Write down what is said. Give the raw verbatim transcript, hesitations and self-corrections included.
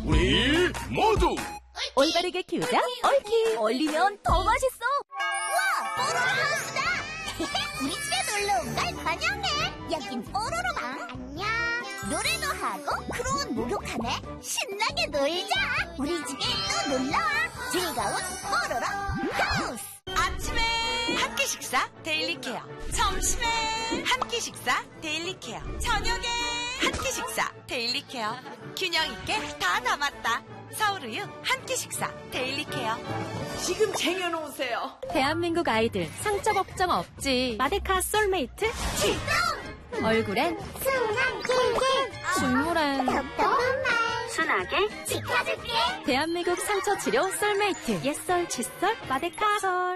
우리 모두 올바르게 키우자 얽히. 얼리면 더 맛있어. 우와, 뽀로로하우스다. 우리 집에 놀러 온 걸 환영해. 여긴 뽀로로방. 안녕. 노래도 하고 크로운 목욕하네. 신나게 놀자. 우리 집에 또 놀러와. 즐거운 뽀로로 하우스. 아침에 한 끼 식사 데일리 케어, 점심에 한 끼 식사 데일리 케어, 저녁에 한 끼 식사 데일리 케어. 균형 있게 다 담았다. 서울우유 한 끼 식사 데일리 케어. 지금 쟁여놓으세요. 대한민국 아이들 상처 걱정 없지. 마데카 솔메이트 출동. 얼굴엔 순한 꿀꿀. 식물엔 답답한 말. 순하게 지켜줄게. 대한민국 상처 치료 솔메이트. 옛설 칫솔 마데카 솔.